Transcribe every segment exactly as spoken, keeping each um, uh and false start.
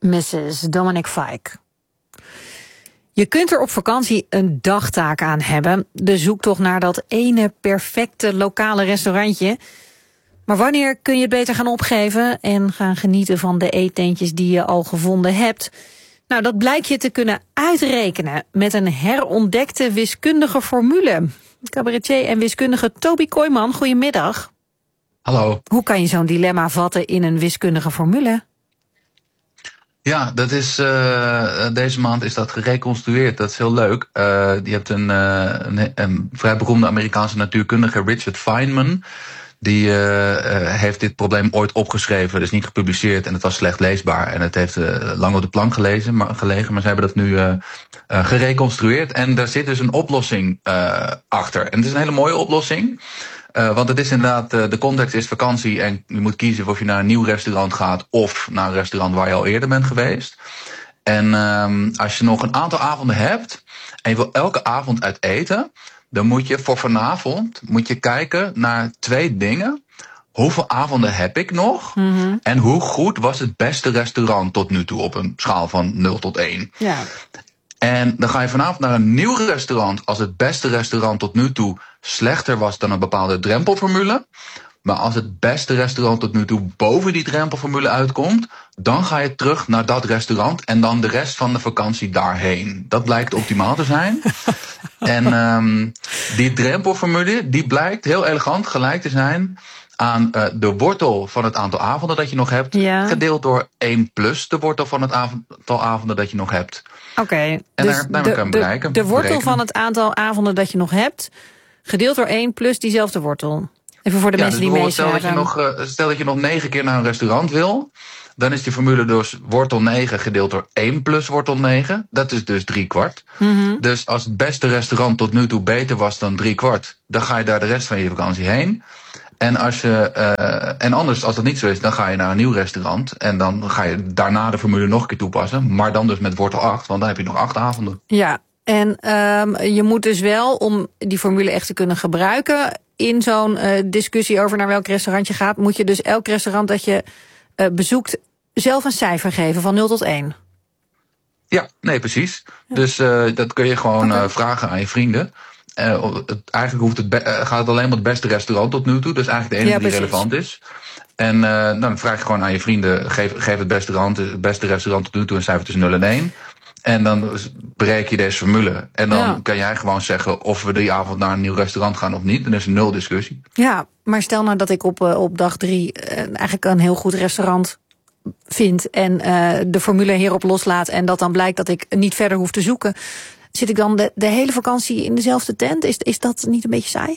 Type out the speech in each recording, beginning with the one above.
missus Dominic Fike. Je kunt er op vakantie een dagtaak aan hebben. De zoektocht naar dat ene perfecte lokale restaurantje. Maar wanneer kun je het beter gaan opgeven en gaan genieten van de eetentjes die je al gevonden hebt? Nou, dat blijkt je te kunnen uitrekenen met een herontdekte wiskundige formule. Cabaretier en wiskundige Toby Kooijman, goedemiddag. Hallo. Hoe kan je zo'n dilemma vatten in een wiskundige formule? Ja, dat is, uh, deze maand is dat gereconstrueerd. Dat is heel leuk. Uh, je hebt een, uh, een, een vrij beroemde Amerikaanse natuurkundige, Richard Feynman. Die uh, uh, heeft dit probleem ooit opgeschreven, dus niet gepubliceerd en het was slecht leesbaar. En het heeft uh, lang op de plank gelezen, maar, gelegen, maar ze hebben dat nu uh, uh, gereconstrueerd. En daar zit dus een oplossing uh, achter. En het is een hele mooie oplossing. Uh, want het is inderdaad, uh, de context is vakantie en je moet kiezen of je naar een nieuw restaurant gaat of naar een restaurant waar je al eerder bent geweest. En um, als je nog een aantal avonden hebt en je wil elke avond uit eten, dan moet je voor vanavond moet je kijken naar twee dingen. Hoeveel avonden heb ik nog? Mm-hmm. En hoe goed was het beste restaurant tot nu toe op een schaal van nul tot één? Ja. En dan ga je vanavond naar een nieuw restaurant als het beste restaurant tot nu toe slechter was dan een bepaalde drempelformule. Maar als het beste restaurant tot nu toe boven die drempelformule uitkomt, dan ga je terug naar dat restaurant en dan de rest van de vakantie daarheen. Dat blijkt optimaal te zijn. En um, die drempelformule die blijkt heel elegant gelijk te zijn aan uh, de wortel van het aantal avonden dat je nog hebt, ja, gedeeld door één plus de wortel van het aantal avonden dat je nog hebt. Oké, okay, en dus daar, daar de, kan bereiken, de, de wortel berekenen. van het aantal avonden dat je nog hebt, gedeeld door één plus diezelfde wortel. Even voor de ja, mensen dus die stel dat, je nog, uh, stel dat je nog negen keer naar een restaurant wil, dan is die formule dus wortel negen gedeeld door één plus wortel negen. Dat is dus drie kwart. Mm-hmm. Dus als het beste restaurant tot nu toe beter was dan drie kwart, dan ga je daar de rest van je vakantie heen. En, als je, uh, en anders, als dat niet zo is, dan ga je naar een nieuw restaurant. En dan ga je daarna de formule nog een keer toepassen. Maar dan dus met wortel acht, want dan heb je nog acht avonden. Ja, en um, je moet dus wel, om die formule echt te kunnen gebruiken in zo'n uh, discussie over naar welk restaurant je gaat, moet je dus elk restaurant dat je uh, bezoekt zelf een cijfer geven van nul tot één. Ja, nee, precies. Ja. Dus uh, dat kun je gewoon okay. uh, vragen aan je vrienden. Uh, het, eigenlijk hoeft het be- uh, gaat het alleen maar het beste restaurant tot nu toe. Dus eigenlijk de enige ja, die relevant is. En uh, dan vraag je gewoon aan je vrienden, geef, geef het, beste restaurant, het beste restaurant tot nu toe een cijfer tussen nul en één. En dan bereik je deze formule. En dan ja. kan jij gewoon zeggen of we die avond naar een nieuw restaurant gaan of niet. Dan is er nul discussie. Ja, maar stel nou dat ik op, uh, op dag drie uh, eigenlijk een heel goed restaurant vind en uh, de formule hierop loslaat en dat dan blijkt dat ik niet verder hoef te zoeken. Zit ik dan de, de hele vakantie in dezelfde tent? Is, is dat niet een beetje saai?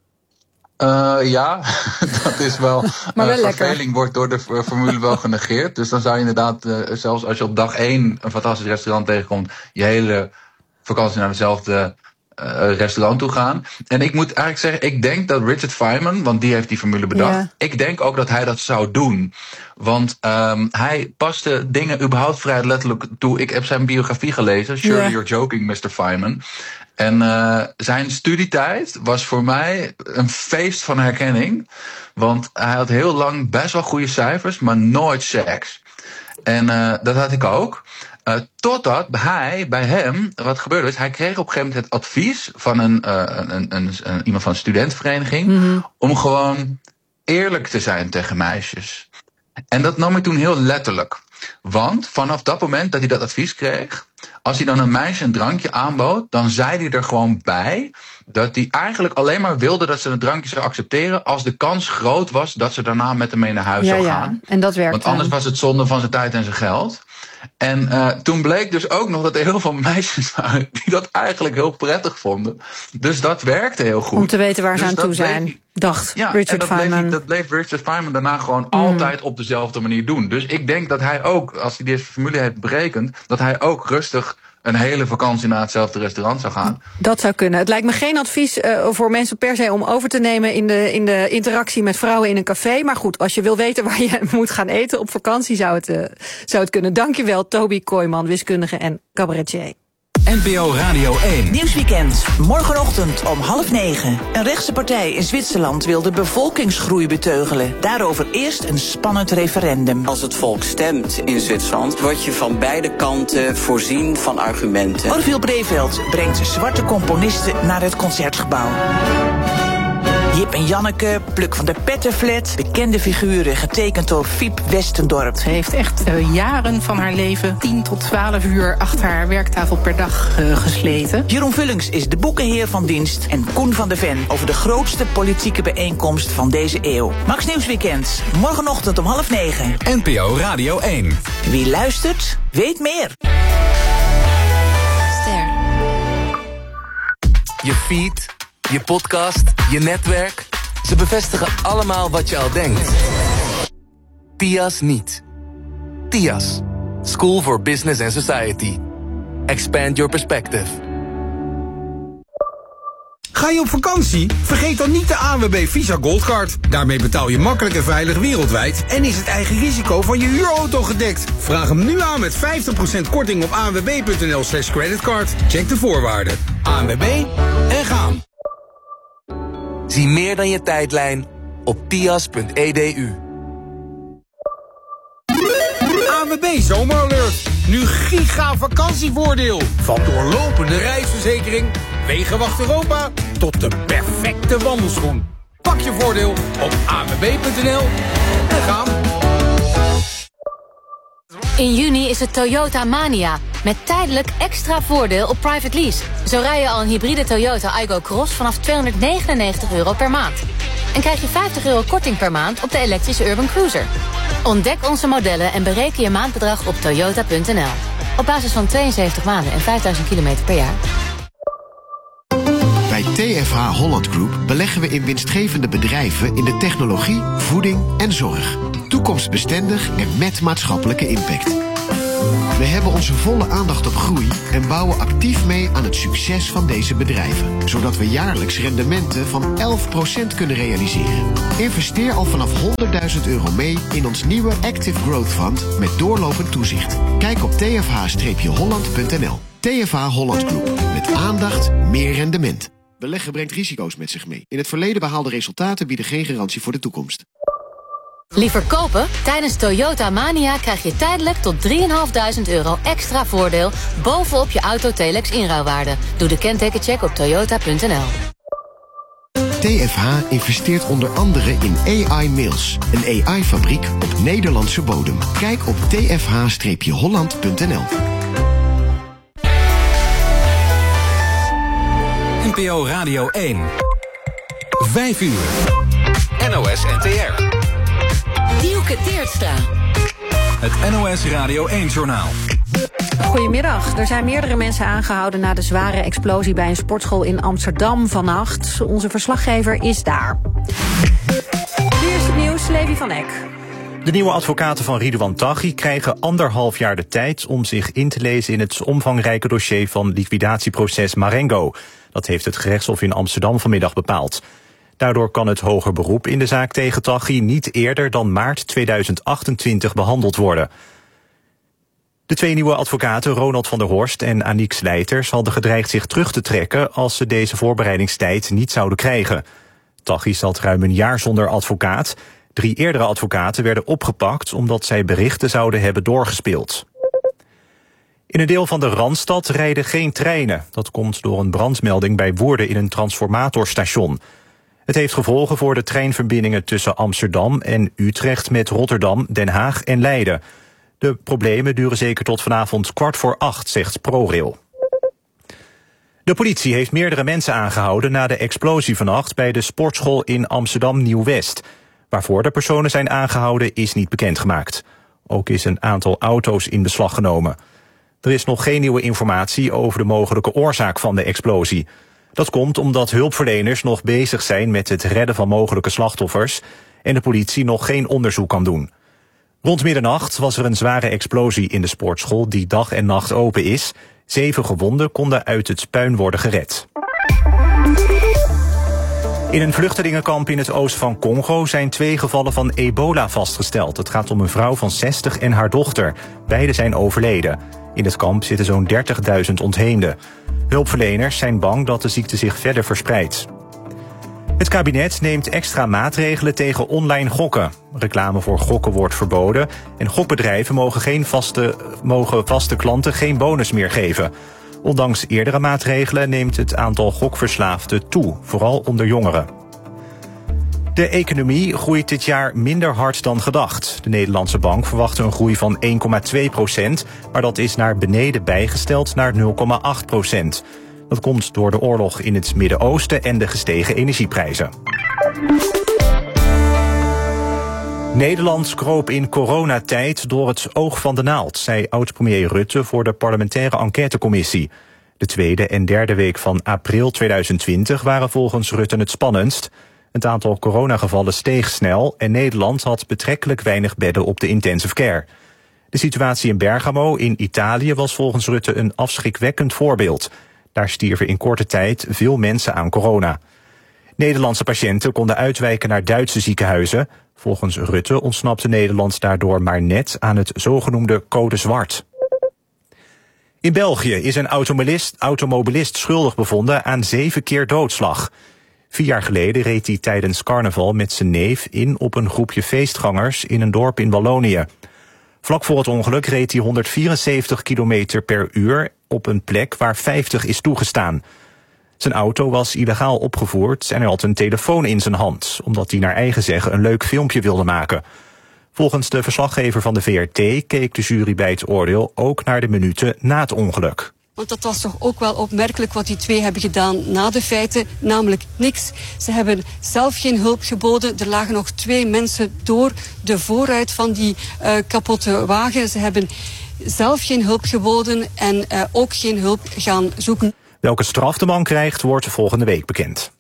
Uh, ja, dat is wel. Maar wel uh, lekker. Verveling wordt door de formule wel genegeerd. Dus dan zou je inderdaad, uh, zelfs als je op dag één een fantastisch restaurant tegenkomt, je hele vakantie naar hetzelfde uh, restaurant toe gaan. En ik moet eigenlijk zeggen, ik denk dat Richard Feynman, want die heeft die formule bedacht, ja. ik denk ook dat hij dat zou doen. Want um, hij paste dingen überhaupt vrij letterlijk toe. Ik heb zijn biografie gelezen, Surely ja. You're Joking, mister Feynman. En uh, zijn studietijd was voor mij een feest van herkenning. Want hij had heel lang best wel goede cijfers, maar nooit seks. En uh, dat had ik ook. Uh, totdat hij, bij hem, wat gebeurde is, hij kreeg op een gegeven moment het advies van een, uh, een, een, een, een, iemand van een studentenvereniging, mm-hmm, om gewoon eerlijk te zijn tegen meisjes. En dat nam ik toen heel letterlijk. Want vanaf dat moment dat hij dat advies kreeg, als hij dan een meisje een drankje aanbood, dan zei hij er gewoon bij dat hij eigenlijk alleen maar wilde dat ze een drankje zou accepteren als de kans groot was dat ze daarna met hem mee naar huis ja, zou ja. gaan. En dat werkt. Want anders dan. was het zonde van zijn tijd en zijn geld. En uh, toen bleek dus ook nog dat er heel veel meisjes waren die dat eigenlijk heel prettig vonden. Dus dat werkte heel goed. Om te weten waar dus ze aan toe bleef, zijn, dacht ja, Richard en dat Feynman. Bleef, dat bleef Richard Feynman daarna gewoon mm. altijd op dezelfde manier doen. Dus ik denk dat hij ook, als hij deze formule heeft berekend, dat hij ook rustig een hele vakantie naar hetzelfde restaurant zou gaan. Dat zou kunnen. Het lijkt me geen advies uh, voor mensen per se om over te nemen in de, in de interactie met vrouwen in een café. Maar goed, als je wil weten waar je moet gaan eten op vakantie, zou het, uh, zou het kunnen. Dankjewel, Toby Kooijman, wiskundige en cabaretier. N P O Radio één. Nieuwsweekend, morgenochtend om half negen. Een rechtse partij in Zwitserland wil de bevolkingsgroei beteugelen. Daarover eerst een spannend referendum. Als het volk stemt in Zwitserland, word je van beide kanten voorzien van argumenten. Orville Breveld brengt zwarte componisten naar het Concertgebouw. Jip en Janneke, Pluk van der Pettenflat, bekende figuren getekend door Fiep Westendorp. Ze heeft echt uh, jaren van haar leven tien tot twaalf uur achter haar werktafel per dag uh, gesleten. Jeroen Vullings is de boekenheer van dienst en Koen van der Ven over de grootste politieke bijeenkomst van deze eeuw. Max Nieuwsweekend, morgenochtend om half negen. N P O Radio één. Wie luistert, weet meer. Ster. Je feed, je podcast, je netwerk. Ze bevestigen allemaal wat je al denkt. T I A S niet. T I A S. School for Business and Society. Expand your perspective. Ga je op vakantie? Vergeet dan niet de A N W B Visa Goldcard. Daarmee betaal je makkelijk en veilig wereldwijd en is het eigen risico van je huurauto gedekt. Vraag hem nu aan met vijftig procent korting op anwb.nl slash creditcard. Check de voorwaarden. A N W B en gaan. Zie meer dan je tijdlijn op tias punt e d u. A N W B Zomeralert. Nu giga vakantievoordeel. Van doorlopende reisverzekering, Wegenwacht Europa tot de perfecte wandelschoen. Pak je voordeel op a n w b punt n l en gaan. In juni is het Toyota Mania. Met tijdelijk extra voordeel op private lease. Zo rij je al een hybride Toyota Aygo Cross vanaf tweehonderdnegenennegentig euro per maand. En krijg je vijftig euro korting per maand op de elektrische Urban Cruiser. Ontdek onze modellen en bereken je maandbedrag op toyota punt n l. Op basis van tweeënzeventig maanden en vijfduizend kilometer per jaar. Bij T F H Holland Group beleggen we in winstgevende bedrijven in de technologie, voeding en zorg. Toekomstbestendig en met maatschappelijke impact. We hebben onze volle aandacht op groei en bouwen actief mee aan het succes van deze bedrijven. Zodat we jaarlijks rendementen van elf procent kunnen realiseren. Investeer al vanaf honderdduizend euro mee in ons nieuwe Active Growth Fund met doorlopend toezicht. Kijk op t f h holland punt n l. T F H Holland Group. Met aandacht, meer rendement. Beleggen brengt risico's met zich mee. In het verleden behaalde resultaten bieden geen garantie voor de toekomst. Liever kopen? Tijdens Toyota Mania krijg je tijdelijk tot drieduizend vijfhonderd euro extra voordeel bovenop je auto Telex inruilwaarde. Doe de kentekencheck op toyota punt n l. T F H investeert onder andere in A I Mails, een A I-fabriek op Nederlandse bodem. Kijk op t f h holland punt n l. N P O Radio één. Vijf uur. N O S N T R. Dielke Teertstra. Het N O S Radio één-journaal. Goedemiddag. Er zijn meerdere mensen aangehouden na de zware explosie bij een sportschool in Amsterdam vannacht. Onze verslaggever is daar. Nu is het nieuws, Levi van Eck. De nieuwe advocaten van Ridouan Taghi krijgen anderhalf jaar de tijd om zich in te lezen in het omvangrijke dossier van liquidatieproces Marengo. Dat heeft het gerechtshof in Amsterdam vanmiddag bepaald. Daardoor kan het hoger beroep in de zaak tegen Taghi niet eerder dan maart tweeduizend achtentwintig behandeld worden. De twee nieuwe advocaten, Ronald van der Horst en Aniek Slijters, hadden gedreigd zich terug te trekken als ze deze voorbereidingstijd niet zouden krijgen. Taghi zat ruim een jaar zonder advocaat. Drie eerdere advocaten werden opgepakt omdat zij berichten zouden hebben doorgespeeld. In een deel van de Randstad rijden geen treinen. Dat komt door een brandmelding bij Woerden in een transformatorstation. Het heeft gevolgen voor de treinverbindingen tussen Amsterdam en Utrecht met Rotterdam, Den Haag en Leiden. De problemen duren zeker tot vanavond kwart voor acht, zegt ProRail. De politie heeft meerdere mensen aangehouden na de explosie vannacht bij de sportschool in Amsterdam Nieuw-West. Waarvoor de personen zijn aangehouden is niet bekendgemaakt. Ook is een aantal auto's in beslag genomen. Er is nog geen nieuwe informatie over de mogelijke oorzaak van de explosie. Dat komt omdat hulpverleners nog bezig zijn met het redden van mogelijke slachtoffers en de politie nog geen onderzoek kan doen. Rond middernacht was er een zware explosie in de sportschool die dag en nacht open is. Zeven gewonden konden uit het puin worden gered. In een vluchtelingenkamp in het oosten van Congo zijn twee gevallen van ebola vastgesteld. Het gaat om een vrouw van zestig en haar dochter. Beiden zijn overleden. In het kamp zitten zo'n dertigduizend ontheemden. Hulpverleners zijn bang dat de ziekte zich verder verspreidt. Het kabinet neemt extra maatregelen tegen online gokken. Reclame voor gokken wordt verboden en gokbedrijven mogen, geen vaste, mogen vaste klanten geen bonus meer geven. Ondanks eerdere maatregelen neemt het aantal gokverslaafden toe, vooral onder jongeren. De economie groeit dit jaar minder hard dan gedacht. De Nederlandse Bank verwachtte een groei van één komma twee procent, maar dat is naar beneden bijgesteld naar nul komma acht procent. Dat komt door de oorlog in het Midden-Oosten en de gestegen energieprijzen. Nederland kroop in coronatijd door het oog van de naald, zei oud-premier Rutte voor de parlementaire enquêtecommissie. De tweede en derde week van april tweeduizend twintig waren volgens Rutte het spannendst. Het aantal coronagevallen steeg snel en Nederland had betrekkelijk weinig bedden op de intensive care. De situatie in Bergamo in Italië was volgens Rutte een afschrikwekkend voorbeeld. Daar stierven in korte tijd veel mensen aan corona. Nederlandse patiënten konden uitwijken naar Duitse ziekenhuizen. Volgens Rutte ontsnapte Nederland daardoor maar net aan het zogenoemde code zwart. In België is een automobilist, automobilist schuldig bevonden aan zeven keer doodslag. Vier jaar geleden reed hij tijdens carnaval met zijn neef in op een groepje feestgangers in een dorp in Wallonië. Vlak voor het ongeluk reed hij honderdvierenzeventig kilometer per uur op een plek waar vijftig is toegestaan. Zijn auto was illegaal opgevoerd en hij had een telefoon in zijn hand, omdat hij naar eigen zeggen een leuk filmpje wilde maken. Volgens de verslaggever van de V R T keek de jury bij het oordeel ook naar de minuten na het ongeluk. Want dat was toch ook wel opmerkelijk wat die twee hebben gedaan na de feiten, namelijk niks. Ze hebben zelf geen hulp geboden. Er lagen nog twee mensen door de voorruit van die uh, kapotte wagen. Ze hebben zelf geen hulp geboden en uh, ook geen hulp gaan zoeken. Welke straf de man krijgt, wordt volgende week bekend.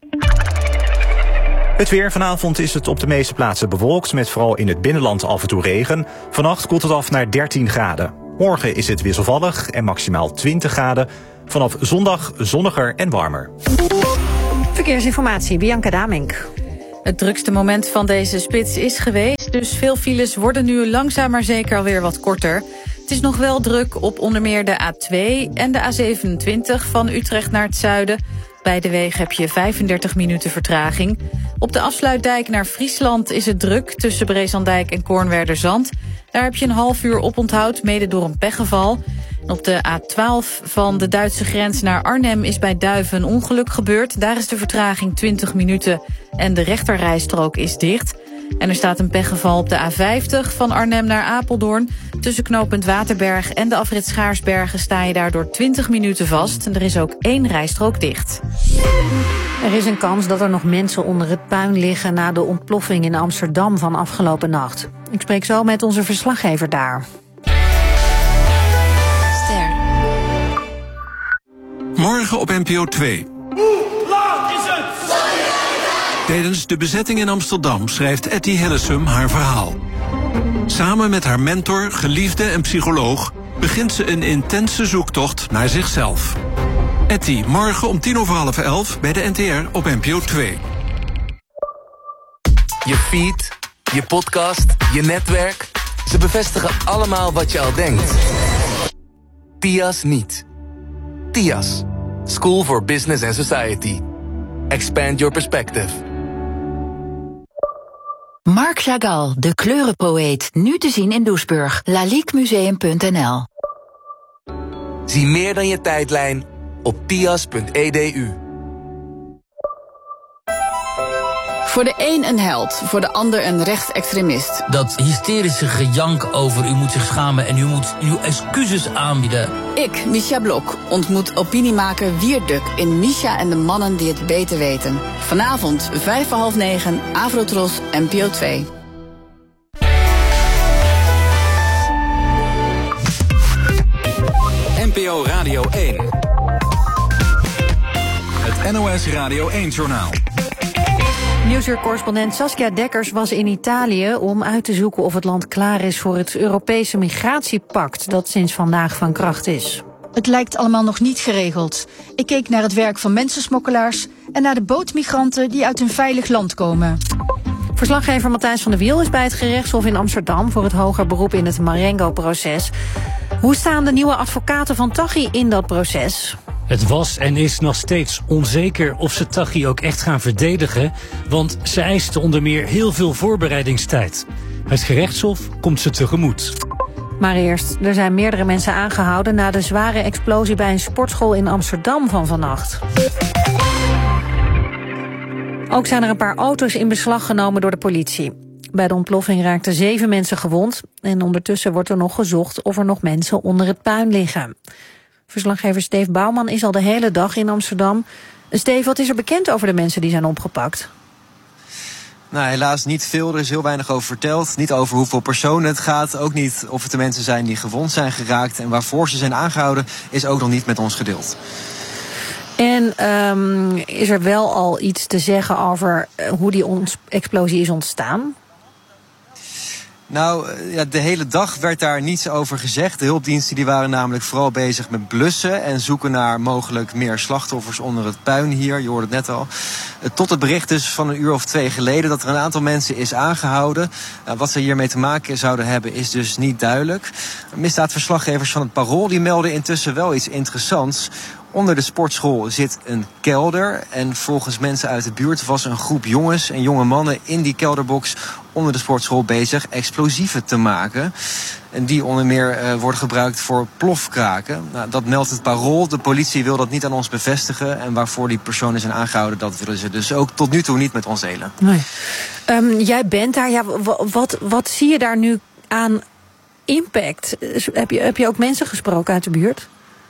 Het weer. Vanavond is het op de meeste plaatsen bewolkt, met vooral in het binnenland af en toe regen. Vannacht koelt het af naar dertien graden. Morgen is het wisselvallig en maximaal twintig graden. Vanaf zondag zonniger en warmer. Verkeersinformatie, Bianca Damink. Het drukste moment van deze spits is geweest, dus veel files worden nu langzaam maar zeker alweer wat korter. Het is nog wel druk op onder meer de A twee en de A zevenentwintig van Utrecht naar het zuiden. Beide wegen heb je vijfendertig minuten vertraging. Op de afsluitdijk naar Friesland is het druk tussen Breeslanddijk en Koornwerderzand. Daar heb je een half uur oponthoud, mede door een pechgeval. En op de A twaalf van de Duitse grens naar Arnhem is bij Duiven een ongeluk gebeurd. Daar is de vertraging twintig minuten en de rechterrijstrook is dicht. En er staat een pechgeval op de A vijftig van Arnhem naar Apeldoorn. Tussen knooppunt Waterberg en de afrit Schaarsbergen sta je daardoor twintig minuten vast. En er is ook één rijstrook dicht. Er is een kans dat er nog mensen onder het puin liggen na de ontploffing in Amsterdam van afgelopen nacht. Ik spreek zo met onze verslaggever daar. Ster. Morgen op N P O twee. Hoe laat is het? Tijdens de bezetting in Amsterdam schrijft Etty Hillesum haar verhaal. Samen met haar mentor, geliefde en psycholoog begint ze een intense zoektocht naar zichzelf. Etty, morgen om tien over half elf bij de N T R op N P O twee. Je feed, je podcast, je netwerk. Ze bevestigen allemaal wat je al denkt. T I A S niet. T I A S. School for Business and Society. Expand your perspective. Marc Chagall, de kleurenpoëet. Nu te zien in Doesburg. laliquemuseum punt n l. Zie meer dan je tijdlijn op tias punt e d u. Voor de een een held, voor de ander een rechtsextremist. Dat hysterische gejank over u moet zich schamen en u moet uw excuses aanbieden. Ik, Misha Blok, ontmoet opiniemaker Wierduk in Misha en de mannen die het beter weten. Vanavond, vijf voor half negen, Avrotros, N P O twee. N P O Radio één. Het N O S Radio één-journaal. Nieuwsuur-correspondent Saskia Dekkers was in Italië om uit te zoeken of het land klaar is voor het Europese migratiepact dat sinds vandaag van kracht is. Het lijkt allemaal nog niet geregeld. Ik keek naar het werk van mensensmokkelaars en naar de bootmigranten die uit een veilig land komen. Verslaggever Matthijs van der Wiel is bij het gerechtshof in Amsterdam voor het hoger beroep in het Marengo-proces. Hoe staan de nieuwe advocaten van Taghi in dat proces? Het was en is nog steeds onzeker of ze Taghi ook echt gaan verdedigen, want ze eisten onder meer heel veel voorbereidingstijd. Het gerechtshof komt ze tegemoet. Maar eerst, er zijn meerdere mensen aangehouden na de zware explosie bij een sportschool in Amsterdam van vannacht. Ook zijn er een paar auto's in beslag genomen door de politie. Bij de ontploffing raakten zeven mensen gewond en ondertussen wordt er nog gezocht of er nog mensen onder het puin liggen. Verslaggever Steve Bouwman is al de hele dag in Amsterdam. Steve, wat is er bekend over de mensen die zijn opgepakt? Nou, helaas niet veel. Er is heel weinig over verteld. Niet over hoeveel personen het gaat. Ook niet of het de mensen zijn die gewond zijn geraakt. En waarvoor ze zijn aangehouden is ook nog niet met ons gedeeld. En um, is er wel al iets te zeggen over hoe die ons- explosie is ontstaan? Nou, ja, de hele dag werd daar niets over gezegd. De hulpdiensten die waren namelijk vooral bezig met blussen en zoeken naar mogelijk meer slachtoffers onder het puin hier. Je hoorde het net al. Tot het bericht dus van een uur of twee geleden dat er een aantal mensen is aangehouden. Wat ze hiermee te maken zouden hebben is dus niet duidelijk. Misdaadverslaggevers van het Parool die melden intussen wel iets interessants. Onder de sportschool zit een kelder en volgens mensen uit de buurt was een groep jongens en jonge mannen in die kelderbox onder de sportschool bezig explosieven te maken. En die onder meer uh, worden gebruikt voor plofkraken. Nou, dat meldt het Parool. De politie wil dat niet aan ons bevestigen. En waarvoor die personen zijn aangehouden, dat willen ze dus ook tot nu toe niet met ons delen. Nee. Um, jij bent daar. Ja, w- wat, wat zie je daar nu aan impact? Heb je, heb je ook mensen gesproken uit de buurt?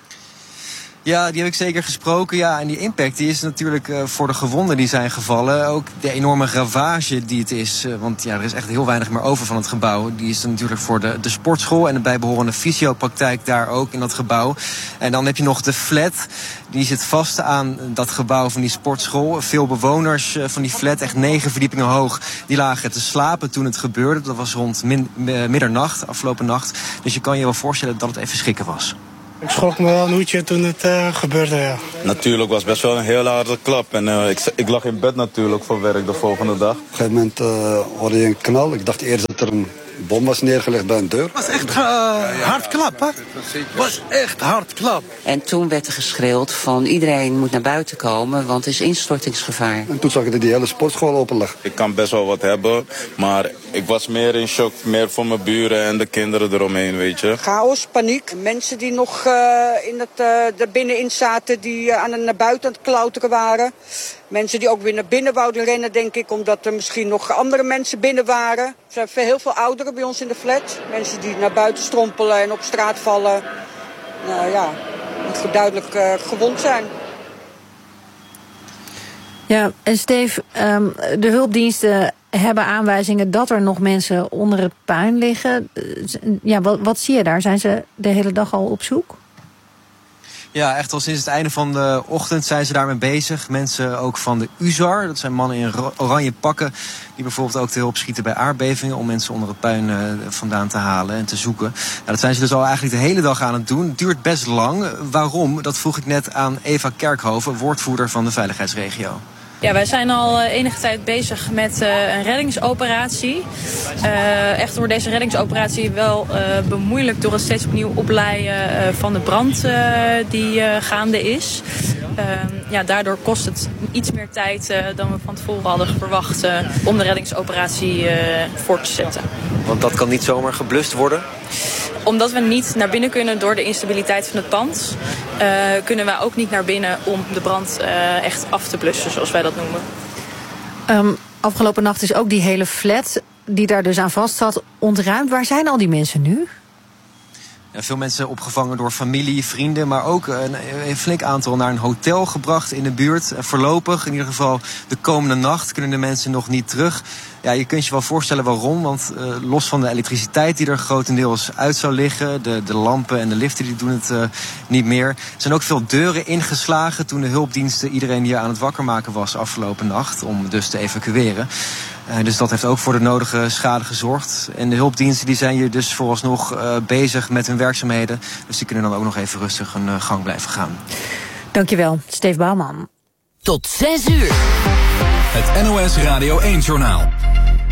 Ja, die heb ik zeker gesproken. Ja, en die impact die is natuurlijk uh, voor de gewonden die zijn gevallen. Ook de enorme ravage die het is. Uh, want ja, er is echt heel weinig meer over van het gebouw. Die is natuurlijk voor de, de sportschool en de bijbehorende fysiopraktijk daar ook in dat gebouw. En dan heb je nog de flat. Die zit vast aan dat gebouw van die sportschool. Veel bewoners uh, van die flat, echt negen verdiepingen hoog, die lagen te slapen toen het gebeurde. Dat was rond min, uh, middernacht, afgelopen nacht. Dus je kan je wel voorstellen dat het even schrikken was. Ik schrok me wel een hoedje toen het uh, gebeurde, ja. Natuurlijk was het best wel een hele harde klap. En uh, ik, ik lag in bed natuurlijk voor werk de volgende dag. Op een gegeven moment uh, hoorde je een knal. Ik dacht eerst dat er een bom was neergelegd bij een deur. Het was echt uh, hard klap, hè? Het was echt hard klap. En toen werd er geschreeuwd van iedereen moet naar buiten komen, want er is instortingsgevaar. En toen zag ik dat die hele sportschool open lag. Ik kan best wel wat hebben, maar ik was meer in shock, meer voor mijn buren en de kinderen eromheen, weet je. Chaos, paniek. Mensen die nog uh, in het, uh, er binnenin zaten, die uh, aan het naar buiten aan het klauteren waren. Mensen die ook weer naar binnen wouden rennen, denk ik, omdat er misschien nog andere mensen binnen waren. Er zijn heel veel ouderen bij ons in de flat. Mensen die naar buiten strompelen en op straat vallen. Nou ja, die duidelijk uh, gewond zijn. Ja, en Steve, um, de hulpdiensten hebben aanwijzingen dat er nog mensen onder het puin liggen. Ja, wat, wat zie je daar? Zijn ze de hele dag al op zoek? Ja, echt al sinds het einde van de ochtend zijn ze daarmee bezig. Mensen ook van de U Z A R, dat zijn mannen in oranje pakken, die bijvoorbeeld ook te hulp schieten bij aardbevingen om mensen onder het puin uh, vandaan te halen en te zoeken. Nou, dat zijn ze dus al eigenlijk de hele dag aan het doen. Het duurt best lang. Waarom? Dat vroeg ik net aan Eva Kerkhoven, woordvoerder van de veiligheidsregio. Ja, wij zijn al enige tijd bezig met uh, een reddingsoperatie. Uh, echt wordt deze reddingsoperatie wel uh, bemoeilijkt door het steeds opnieuw opleiden uh, van de brand uh, die uh, gaande is. Uh, ja, daardoor kost het iets meer tijd uh, dan we van tevoren hadden verwacht uh, om de reddingsoperatie uh, voor te zetten. Want dat kan niet zomaar geblust worden? Omdat we niet naar binnen kunnen door de instabiliteit van het pand, uh, kunnen wij ook niet naar binnen om de brand uh, echt af te blussen, zoals wij dat noemen. Um, afgelopen nacht is ook die hele flat die daar dus aan vast zat ontruimd. Waar zijn al die mensen nu? Ja, veel mensen opgevangen door familie, vrienden, maar ook een, een flink aantal naar een hotel gebracht in de buurt. Voorlopig, in ieder geval de komende nacht, kunnen de mensen nog niet terug. Ja, je kunt je wel voorstellen waarom, want uh, los van de elektriciteit die er grotendeels uit zou liggen, de, de lampen en de liften die doen het uh, niet meer. Er zijn ook veel deuren ingeslagen toen de hulpdiensten iedereen hier aan het wakker maken was afgelopen nacht, om dus te evacueren. Uh, dus dat heeft ook voor de nodige schade gezorgd. En de hulpdiensten die zijn hier dus vooralsnog uh, bezig met hun werkzaamheden. Dus die kunnen dan ook nog even rustig hun uh, gang blijven gaan. Dankjewel, Steve Bouwman. Tot zes uur. Het N O S Radio één-journaal.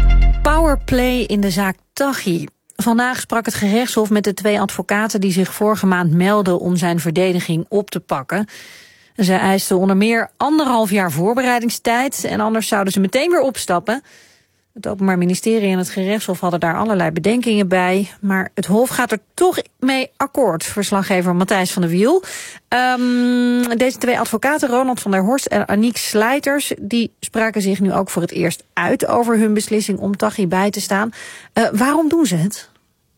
Powerplay in de zaak Taghi. Vandaag sprak het gerechtshof met de twee advocaten die zich vorige maand meldden om zijn verdediging op te pakken. Zij eisten onder meer anderhalf jaar voorbereidingstijd en anders zouden ze meteen weer opstappen. Het Openbaar Ministerie en het gerechtshof hadden daar allerlei bedenkingen bij. Maar het Hof gaat er toch mee akkoord. Verslaggever Matthijs van der Wiel. Um, deze twee advocaten, Ronald van der Horst en Aniek Slijters, die spraken zich nu ook voor het eerst uit over hun beslissing om Taghi bij te staan. Uh, waarom doen ze het?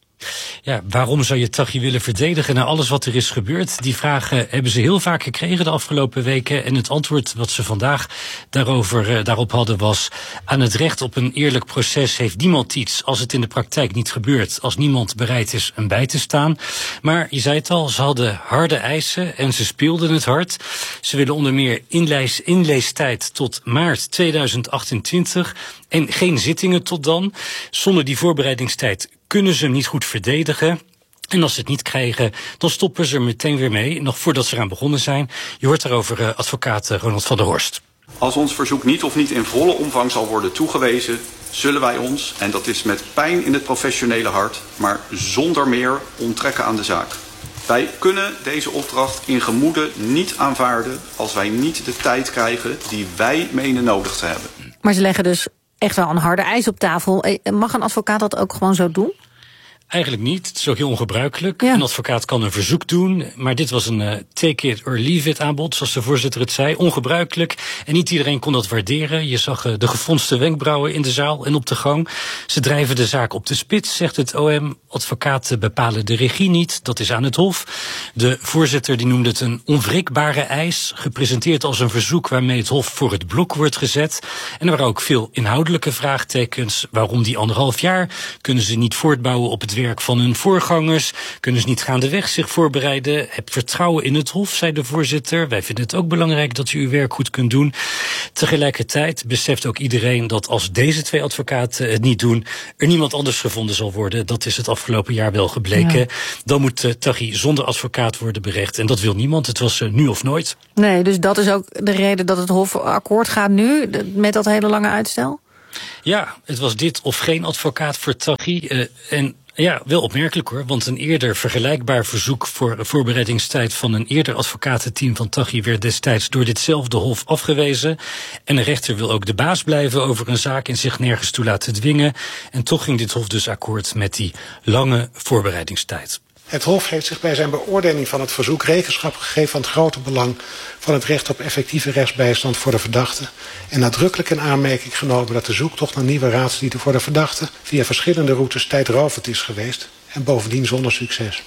Ja, waarom zou je Taghi willen verdedigen na alles wat er is gebeurd? Die vragen hebben ze heel vaak gekregen de afgelopen weken. En het antwoord wat ze vandaag daarover, uh, daarop hadden was: aan het recht op een eerlijk proces heeft niemand iets als het in de praktijk niet gebeurt. Als niemand bereid is hem bij te staan. Maar je zei het al, ze hadden harde eisen en ze speelden het hard. Ze willen onder meer inlees, inleestijd tot maart tweeduizend achtentwintig en geen zittingen tot dan. Zonder die voorbereidingstijd kunnen ze hem niet goed verdedigen. En als ze het niet krijgen, dan stoppen ze er meteen weer mee, nog voordat ze eraan begonnen zijn. Je hoort daarover uh, advocaat Ronald van der Horst. Als ons verzoek niet of niet in volle omvang zal worden toegewezen, zullen wij ons, en dat is met pijn in het professionele hart, maar zonder meer onttrekken aan de zaak. Wij kunnen deze opdracht in gemoede niet aanvaarden als wij niet de tijd krijgen die wij menen nodig te hebben. Maar ze leggen dus echt wel een harde eis op tafel. Mag een advocaat dat ook gewoon zo doen? Eigenlijk niet. Het is ook heel ongebruikelijk. Ja. Een advocaat kan een verzoek doen, maar dit was een uh, take it or leave it aanbod, zoals de voorzitter het zei. Ongebruikelijk. En niet iedereen kon dat waarderen. Je zag uh, de gefronste wenkbrauwen in de zaal en op de gang. Ze drijven de zaak op de spits, zegt het O M. Advocaten bepalen de regie niet. Dat is aan het Hof. De voorzitter die noemde het een onwrikbare eis, gepresenteerd als een verzoek waarmee het Hof voor het blok wordt gezet. En er waren ook veel inhoudelijke vraagtekens. Waarom die anderhalf jaar? Kunnen ze niet voortbouwen op het werk van hun voorgangers? Kunnen ze niet gaandeweg zich voorbereiden? Heb vertrouwen in het Hof, zei de voorzitter. Wij vinden het ook belangrijk dat u uw werk goed kunt doen. Tegelijkertijd beseft ook iedereen dat als deze twee advocaten het niet doen, er niemand anders gevonden zal worden. Dat is het afgelopen jaar wel gebleken. Ja. Dan moet uh, Taghi zonder advocaat worden berecht. En dat wil niemand. Het was uh, nu of nooit. Nee, dus dat is ook de reden dat het Hof akkoord gaat nu met dat hele lange uitstel? Ja, het was dit of geen advocaat voor Taghi. Uh, en ja, wel opmerkelijk hoor, want een eerder vergelijkbaar verzoek voor voorbereidingstijd van een eerder advocatenteam van Taghi werd destijds door ditzelfde Hof afgewezen. En de rechter wil ook de baas blijven over een zaak en zich nergens toe laten dwingen. En toch ging dit Hof dus akkoord met die lange voorbereidingstijd. Het Hof heeft zich bij zijn beoordeling van het verzoek rekenschap gegeven van het grote belang van het recht op effectieve rechtsbijstand voor de verdachte en nadrukkelijk in aanmerking genomen dat de zoektocht naar nieuwe raadslieden voor de verdachte via verschillende routes tijdrovend is geweest en bovendien zonder succes.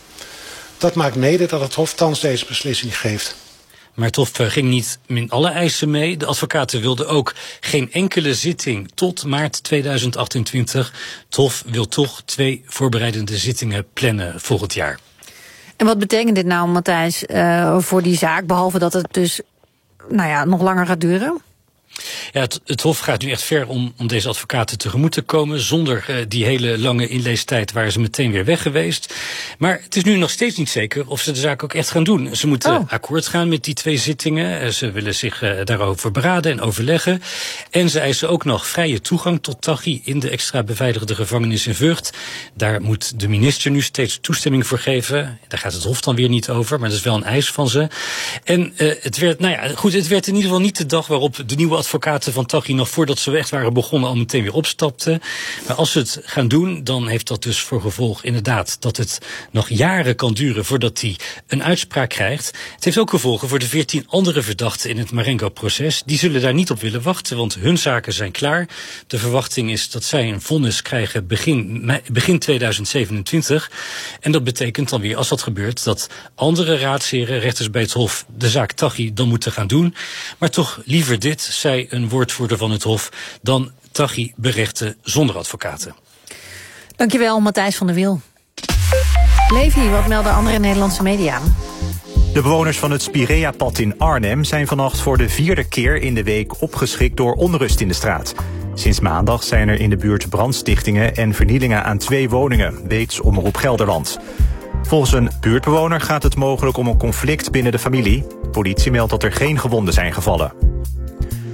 Dat maakt mede dat het Hof thans deze beslissing geeft. Maar het Hof ging niet in alle eisen mee. De advocaten wilden ook geen enkele zitting tot maart tweeduizend achtentwintig. Het Hof wil toch twee voorbereidende zittingen plannen volgend jaar. En wat betekent dit nou, Matthijs, uh, voor die zaak, behalve dat het dus nou ja, nog langer gaat duren? Ja, het, het Hof gaat nu echt ver om, om deze advocaten tegemoet te komen. Zonder uh, die hele lange inleestijd waren ze meteen weer weg geweest. Maar het is nu nog steeds niet zeker of ze de zaak ook echt gaan doen. Ze moeten oh. akkoord gaan met die twee zittingen. Uh, ze willen zich uh, daarover beraden en overleggen. En ze eisen ook nog vrije toegang tot Taghi in de extra beveiligde gevangenis in Vught. Daar moet de minister nu steeds toestemming voor geven. Daar gaat het Hof dan weer niet over, maar dat is wel een eis van ze. En uh, het werd, nou ja, goed, het werd in ieder geval niet de dag waarop de nieuwe advocaten van Taghi nog voordat ze echt waren begonnen al meteen weer opstapten. Maar als ze het gaan doen, dan heeft dat dus voor gevolg inderdaad dat het nog jaren kan duren voordat hij een uitspraak krijgt. Het heeft ook gevolgen voor de veertien andere verdachten in het Marengo-proces. Die zullen daar niet op willen wachten, want hun zaken zijn klaar. De verwachting is dat zij een vonnis krijgen begin, begin tweeduizend zevenentwintig. En dat betekent dan weer, als dat gebeurt, dat andere raadsheren, rechters bij het Hof, de zaak Taghi dan moeten gaan doen. Maar toch liever dit, zei een woordvoerder van het Hof, dan Taghi berechten zonder advocaten. Dankjewel, Matthijs van der Wiel. Levi, wat melden andere Nederlandse media? De bewoners van het Spirea-pad in Arnhem zijn vannacht voor de vierde keer in de week opgeschrikt door onrust in de straat. Sinds maandag zijn er in de buurt brandstichtingen en vernielingen aan twee woningen, weet Omroep Gelderland. Volgens een buurtbewoner gaat het mogelijk om een conflict binnen de familie. Politie meldt dat er geen gewonden zijn gevallen.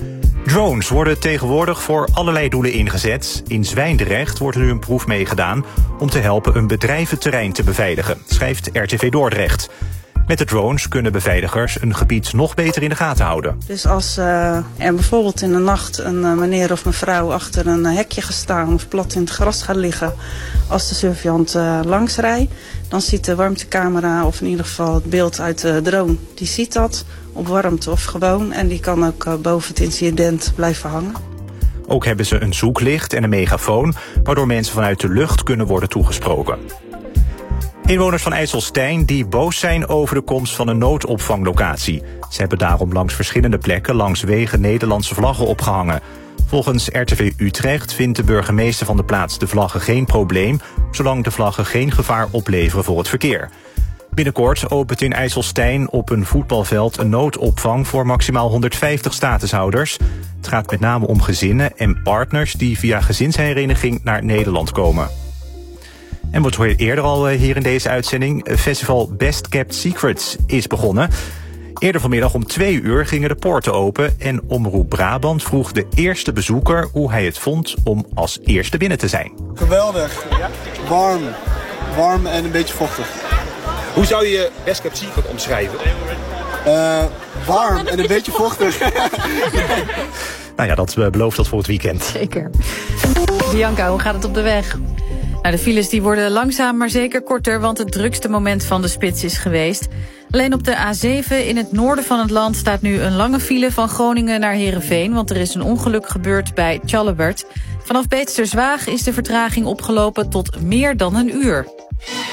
Drones worden tegenwoordig voor allerlei doelen ingezet. In Zwijndrecht wordt er nu een proef meegedaan om te helpen een bedrijventerrein te beveiligen, schrijft R T V Dordrecht. Met de drones kunnen beveiligers een gebied nog beter in de gaten houden. Dus als uh, er bijvoorbeeld in de nacht een uh, meneer of mevrouw achter een uh, hekje gaat staan of plat in het gras gaat liggen als de surveillant uh, langs rijdt, dan ziet de warmtecamera of in ieder geval het beeld uit de drone, die ziet dat op warmte of gewoon en die kan ook uh, boven het incident blijven hangen. Ook hebben ze een zoeklicht en een megafoon, waardoor mensen vanuit de lucht kunnen worden toegesproken. Inwoners van IJsselstein die boos zijn over de komst van een noodopvanglocatie. Ze hebben daarom langs verschillende plekken langs wegen Nederlandse vlaggen opgehangen. Volgens R T V Utrecht vindt de burgemeester van de plaats de vlaggen geen probleem, zolang de vlaggen geen gevaar opleveren voor het verkeer. Binnenkort opent in IJsselstein op een voetbalveld een noodopvang voor maximaal honderdvijftig statushouders. Het gaat met name om gezinnen en partners die via gezinshereniging naar Nederland komen. En wat hoor je eerder al hier in deze uitzending, festival Best Kept Secrets is begonnen. Eerder vanmiddag om twee uur gingen de poorten open en Omroep Brabant vroeg de eerste bezoeker hoe hij het vond om als eerste binnen te zijn. Geweldig, warm, warm en een beetje vochtig. Hoe zou je Best Kept Secret omschrijven? Uh, warm en een beetje vochtig. Nou ja, dat belooft dat voor het weekend. Zeker. Bianca, hoe gaat het op de weg? Nou, de files die worden langzaam, maar zeker korter, want het drukste moment van de spits is geweest. Alleen op de A zeven in het noorden van het land staat nu een lange file van Groningen naar Heerenveen, want er is een ongeluk gebeurd bij Tjallebert. Vanaf Beetsterzwaag is de vertraging opgelopen tot meer dan een uur.